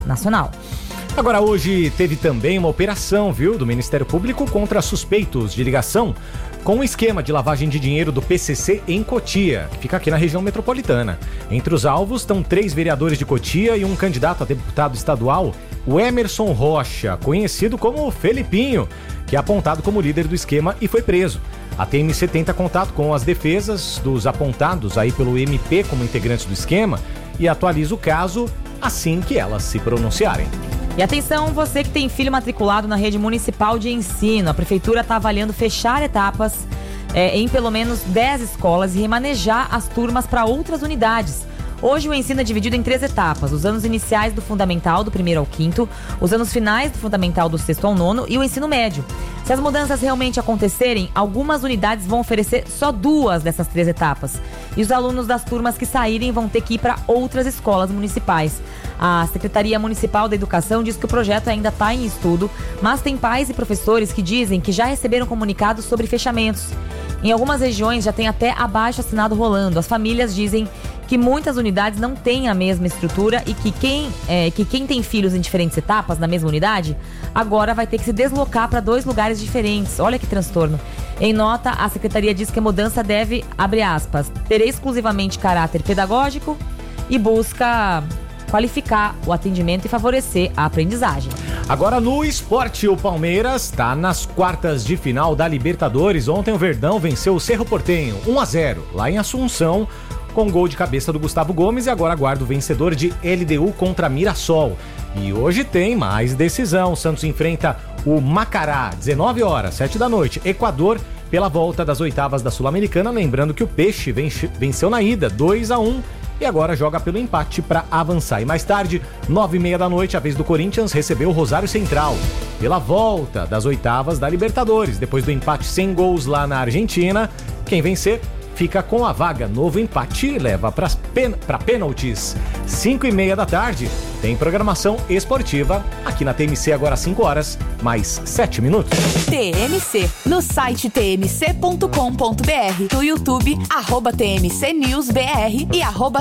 nacional. Agora, hoje teve também uma operação, do Ministério Público contra suspeitos de ligação com um esquema de lavagem de dinheiro do PCC em Cotia, que fica aqui na região metropolitana. Entre os alvos estão 3 vereadores de Cotia e um candidato a deputado estadual, o Emerson Rocha, conhecido como Felipinho, que é apontado como líder do esquema e foi preso. A TMC tenta contato com as defesas dos apontados aí pelo MP como integrantes do esquema e atualiza o caso assim que elas se pronunciarem. E atenção, você que tem filho matriculado na rede municipal de ensino, a prefeitura está avaliando fechar etapas em pelo menos 10 escolas e remanejar as turmas para outras unidades. Hoje o ensino é dividido em 3 etapas: os anos iniciais do fundamental, do 1º ao 5º, os anos finais do fundamental, do 6º ao 9º e o ensino médio. Se as mudanças realmente acontecerem, algumas unidades vão oferecer só 2 dessas 3 etapas. E os alunos das turmas que saírem vão ter que ir para outras escolas municipais. A Secretaria Municipal da Educação diz que o projeto ainda está em estudo, mas tem pais e professores que dizem que já receberam comunicados sobre fechamentos. Em algumas regiões já tem até abaixo-assinado rolando. As famílias dizem que muitas unidades não têm a mesma estrutura e que quem tem filhos em diferentes etapas na mesma unidade, agora vai ter que se deslocar para 2 lugares diferentes. Olha que transtorno. Em nota, a Secretaria diz que a mudança deve, abre aspas, ter exclusivamente caráter pedagógico e busca qualificar o atendimento e favorecer a aprendizagem. Agora no esporte, o Palmeiras está nas quartas de final da Libertadores. Ontem o Verdão venceu o Cerro Porteño 1-0 lá em Assunção, com gol de cabeça do Gustavo Gomes, e agora aguarda o vencedor de LDU contra Mirassol. E hoje tem mais decisão. O Santos enfrenta o Macará, 19 horas, 7 da noite, Equador, pela volta das oitavas da Sul-Americana. Lembrando que o Peixe venceu na ida 2-1 e agora joga pelo empate para avançar. E mais tarde, 9h30 da noite, a vez do Corinthians recebeu o Rosário Central pela volta das oitavas da Libertadores. Depois do empate sem gols lá na Argentina, quem vencer fica com a vaga. Novo empate leva para pênaltis. 5h30 da tarde tem programação esportiva aqui na TMC, agora 5 horas, mais 7 minutos. TMC, no site tmc.com.br, no YouTube, @TMC News BR e